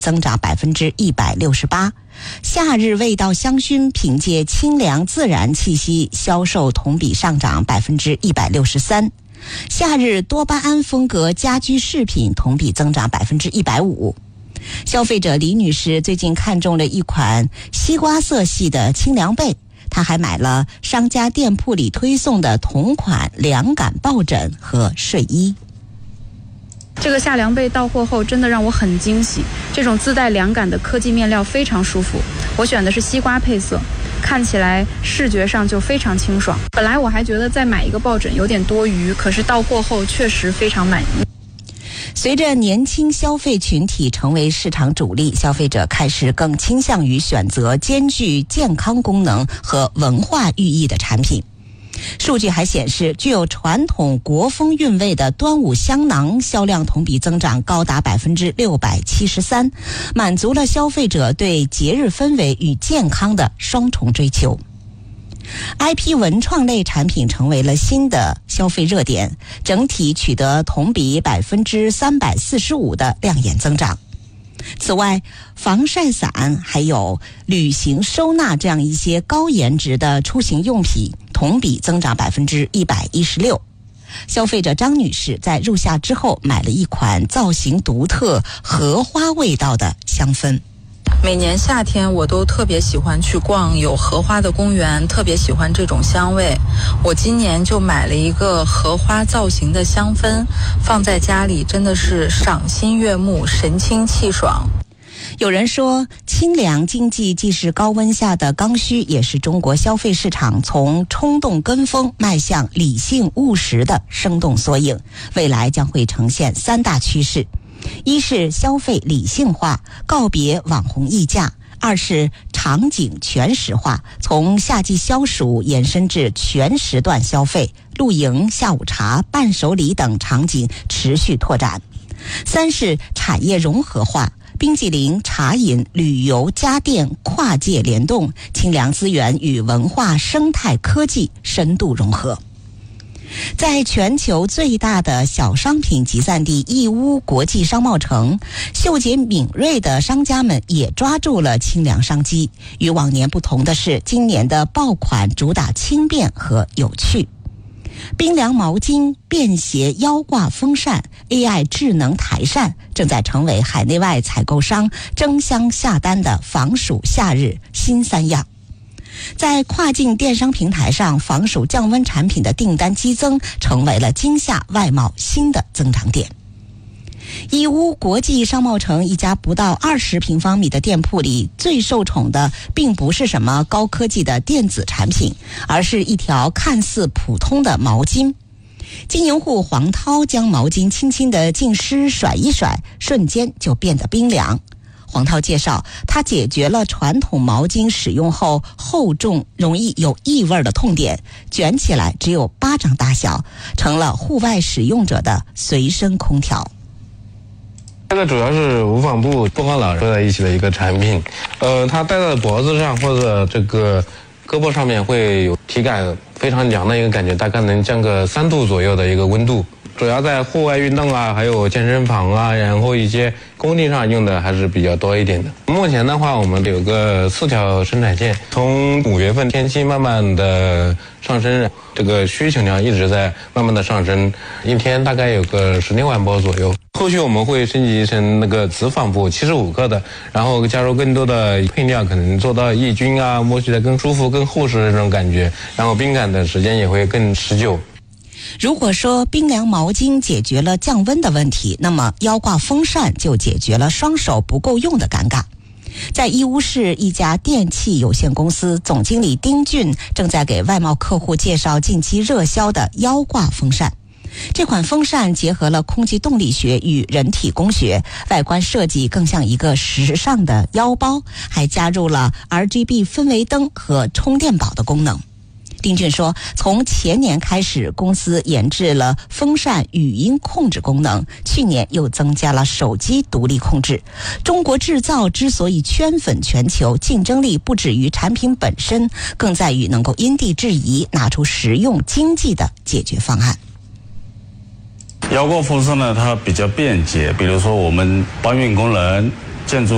增长168%。夏日味道香薰凭借清凉自然气息销售同比上涨163%。夏日多巴胺风格家居饰品同比增长150%。消费者李女士最近看中了一款西瓜色系的清凉被，她还买了商家店铺里推送的同款凉感抱枕和睡衣。 这个夏凉被到货后真的让我很惊喜，这种自带凉感的科技面料非常舒服。我选的是西瓜配色，看起来视觉上就非常清爽。本来我还觉得再买一个抱枕有点多余，可是到货后确实非常满意。 随着年轻消费群体成为市场主力，消费者开始更倾向于选择兼具健康功能和文化寓意的产品。数据还显示，具有传统国风韵味的端午香囊销量同比增长高达673%，满足了消费者对节日氛围与健康的双重追求。IP 文创类产品成为了新的消费热点，整体取得同比345%的亮眼增长。此外，防晒伞还有旅行收纳这样一些高颜值的出行用品同比增长116%。消费者张女士在入夏之后买了一款造型独特荷花味道的香氛。 每年夏天我都特别喜欢去逛有荷花的公园，特别喜欢这种香味。我今年就买了一个荷花造型的香氛，放在家里真的是赏心悦目，神清气爽。 有人说，清凉经济既是高温下的刚需，也是中国消费市场从冲动跟风迈向理性务实的生动缩影。未来将会呈现3大趋势：一是消费理性化，告别网红溢价；二是场景全时化，从夏季消暑延伸至全时段消费，露营、下午茶、伴手礼等场景持续拓展；三是产业融合化，冰激凌、茶饮、旅游、家电跨界联动，清凉资源与文化、生态、科技深度融合。在全球最大的小商品集散地义乌国际商贸城，嗅觉敏锐的商家们也抓住了清凉商机。与往年不同的是，今年的爆款主打轻便和有趣。冰凉毛巾、便携腰挂风扇、AI 智能台扇正在成为海内外采购商争相下单的防暑夏日新3样。在跨境电商平台上，防暑降温产品的订单激增，成为了今夏外贸新的增长点。义乌国际商贸城一家不到20平方米的店铺里，最受宠的并不是什么高科技的电子产品，而是一条看似普通的毛巾。经营户黄涛将毛巾轻轻地浸湿甩一甩，瞬间就变得冰凉。黄涛介绍，他解决了传统毛巾使用后厚重、容易有异味的痛点，卷起来只有巴掌大小，成了户外使用者的随身空调。 这个主要是无纺布不和老人在一起的一个产品，它戴在脖子上或者这个胳膊上面会有体感非常凉的一个感觉，大概能降个3度左右的一个温度。主要在户外运动啊，还有健身房啊，然后一些工地上用的还是比较多一点的。目前的话，我们有个4条生产线，从5月份天气慢慢的上升，这个需求量一直在慢慢的上升，一天大概有个16万波左右。后续我们会升级成那个子纺布75克的，然后加入更多的配料，可能做到抑菌啊，摸起来更舒服、更厚实的这种感觉，然后冰感的时间也会更持久。 如果说冰凉毛巾解决了降温的问题，那么腰挂风扇就解决了双手不够用的尴尬。在义乌市一家电器有限公司，总经理丁俊正在给外贸客户介绍近期热销的腰挂风扇。这款风扇结合了空气动力学与人体工学，外观设计更像一个时尚的腰包，还加入了 RGB 氛围灯和充电宝的功能。丁俊说，从前年开始，公司研制了风扇语音控制功能，去年又增加了手机独立控制。中国制造之所以圈粉全球，竞争力不止于产品本身，更在于能够因地制宜，拿出实用经济的解决方案。 腰挂风扇呢，它比较便捷，比如说我们搬运工人、建筑